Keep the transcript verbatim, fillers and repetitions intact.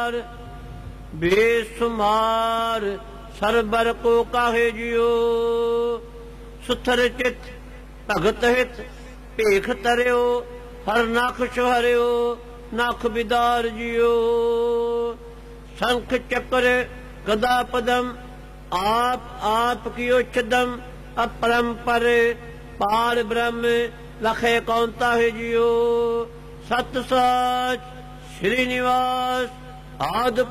बेसुमार सरबर को काहे जियो। सुथर चित भगत हित भेख तरियो, हर नख हरियो नख बिदार जियो। शंख चक्र गदा पदम आप आप कियो छदम, अपरंपर पार ब्रह्म लखे कौंता है जियो। सत साच श्रीनिवास आद